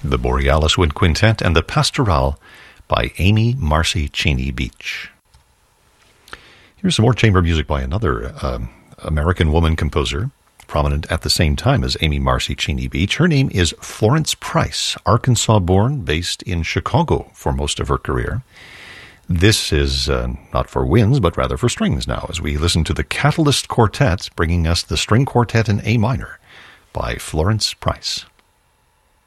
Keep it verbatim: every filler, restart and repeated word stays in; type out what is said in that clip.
the Borealis Wind Quintet, and the Pastoral by Amy Marcy Cheney Beach. Here's some more chamber music by another uh, American woman composer, prominent at the same time as Amy Marcy Cheney Beach. Her name is Florence Price, Arkansas-born, based in Chicago for most of her career. This is uh, not for winds, but rather for strings now, as we listen to the Catalyst Quartet, bringing us the String Quartet in A minor by Florence Price.